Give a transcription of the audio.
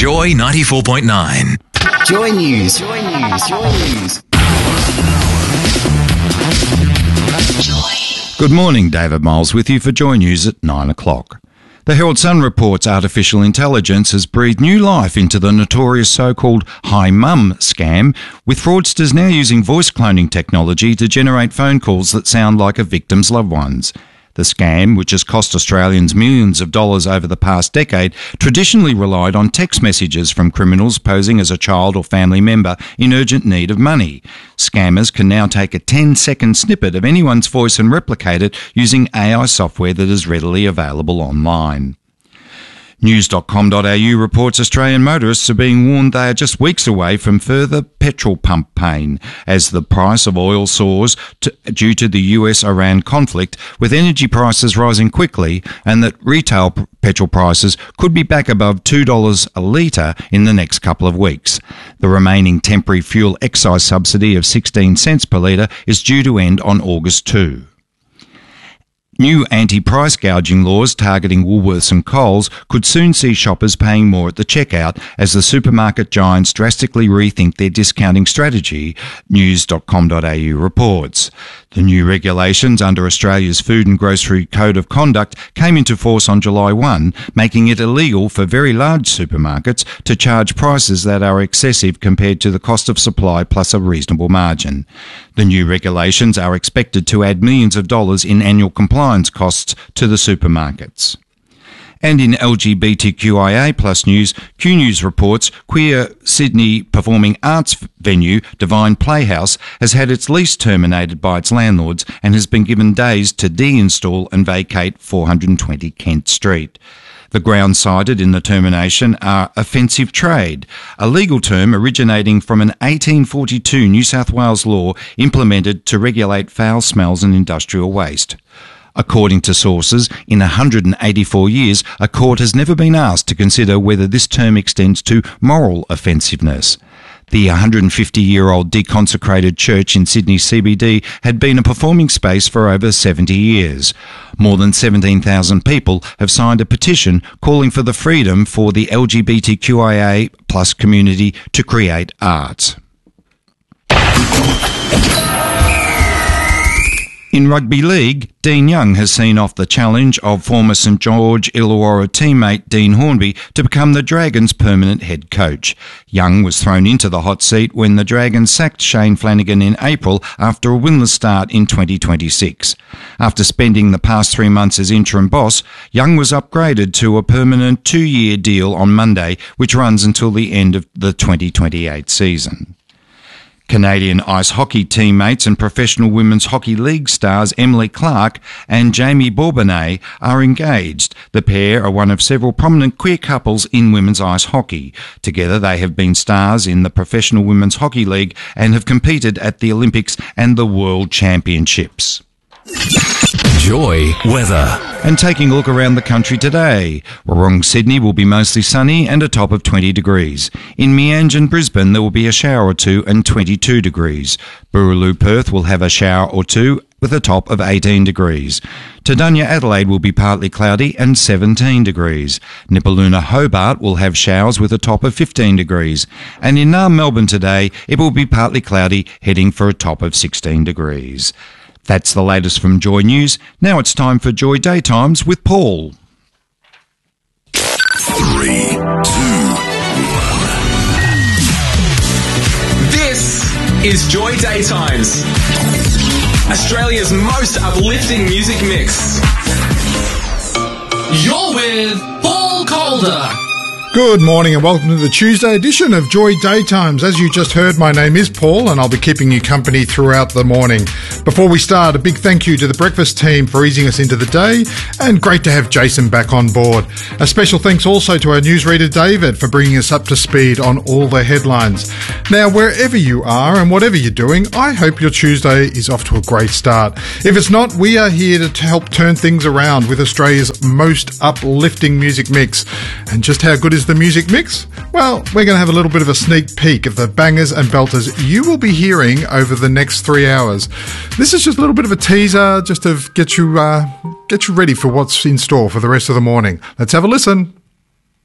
Joy 94.9. Joy News. Joy News. Joy News. Good morning, David Miles with you for Joy News at 9 o'clock. The Herald Sun reports artificial intelligence has breathed new life into the notorious so-called Hi Mum scam, with fraudsters now using voice cloning technology to generate phone calls that sound like a victim's loved ones. The scam, which has cost Australians millions of dollars over the past decade, traditionally relied on text messages from criminals posing as a child or family member in urgent need of money. Scammers can now take a 10-second snippet of anyone's voice and replicate it using AI software that is readily available online. News.com.au reports Australian motorists are being warned they are just weeks away from further petrol pump pain as the price of oil soars due to the US-Iran conflict, with energy prices rising quickly, and that retail petrol prices could be back above $2 a litre in the next couple of weeks. The remaining temporary fuel excise subsidy of 16 cents per litre is due to end on August 2. New anti-price gouging laws targeting Woolworths and Coles could soon see shoppers paying more at the checkout as the supermarket giants drastically rethink their discounting strategy, news.com.au reports. The new regulations under Australia's Food and Grocery Code of Conduct came into force on July 1, making it illegal for very large supermarkets to charge prices that are excessive compared to the cost of supply plus a reasonable margin. The new regulations are expected to add millions of dollars in annual compliance costs to the supermarkets. And in LGBTQIA plus news, Q News reports queer Sydney performing arts venue Divine Playhouse has had its lease terminated by its landlords and has been given days to deinstall and vacate 420 Kent Street. The grounds cited in the termination are offensive trade, a legal term originating from an 1842 New South Wales law implemented to regulate foul smells and industrial waste. According to sources, in 184 years, a court has never been asked to consider whether this term extends to moral offensiveness. The 150-year-old deconsecrated church in Sydney CBD had been a performing space for over 70 years. More than 17,000 people have signed a petition calling for the freedom for the LGBTQIA plus community to create art. In rugby league, Dean Young has seen off the challenge of former St George Illawarra teammate Dean Hornby to become the Dragons' permanent head coach. Young was thrown into the hot seat when the Dragons sacked Shane Flanagan in April after a winless start in 2026. After spending the past 3 months as interim boss, Young was upgraded to a permanent 2-year deal on Monday, which runs until the end of the 2028 season. Canadian ice hockey teammates and Professional Women's Hockey League stars Emily Clark and Jamie Bourbonnais are engaged. The pair are one of several prominent queer couples in women's ice hockey. Together they have been stars in the Professional Women's Hockey League and have competed at the Olympics and the World Championships. Joy weather. And taking a look around the country today. Wurrung, Sydney will be mostly sunny and a top of 20 degrees. In Meanjin, Brisbane, there will be a shower or two and 22 degrees. Boorloo, Perth will have a shower or two with a top of 18 degrees. Tadunya, Adelaide will be partly cloudy and 17 degrees. Nipaluna, Hobart will have showers with a top of 15 degrees. And in Naarm, Melbourne today, it will be partly cloudy, heading for a top of 16 degrees. That's the latest from Joy News. Now it's time for Joy Daytimes with Paul. 3, 2, 1. This is Joy Daytimes, Australia's most uplifting music mix. You're with Paul Calder. Good morning and welcome to the Tuesday edition of Joy Daytimes. As you just heard, my name is Paul and I'll be keeping you company throughout the morning. Before we start, a big thank you to the breakfast team for easing us into the day, and great to have Jason back on board. A special thanks also to our newsreader David for bringing us up to speed on all the headlines. Now, wherever you are and whatever you're doing, I hope your Tuesday is off to a great start. If it's not, we are here to help turn things around with Australia's most uplifting music mix. And just how good is the music mix? Well, we're going to have a little bit of a sneak peek of the bangers and belters you will be hearing over the next 3 hours. This is just a little bit of a teaser just to get you ready for what's in store for the rest of the morning. Let's have a listen.